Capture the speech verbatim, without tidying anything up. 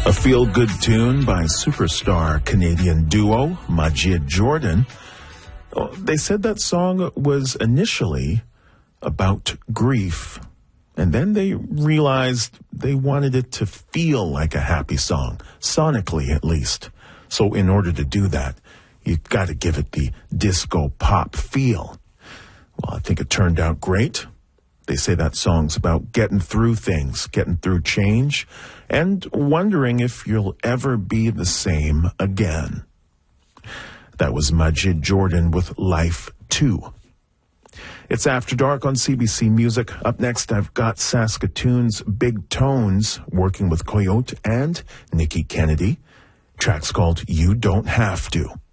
A feel-good tune by superstar Canadian duo Majid Jordan. They said that song was initially about grief, and then they realized they wanted it to feel like a happy song, sonically at least. So in order to do that, you've got to give it the disco pop feel. Well, I think it turned out great. They say that song's about getting through things, getting through change, and wondering if you'll ever be the same again. That was Majid Jordan with Life two. It's After Dark on C B C Music. Up next, I've got Saskatoon's Big Tones working with Coyote and Nikki Kennedy. Track's called You Don't Have To.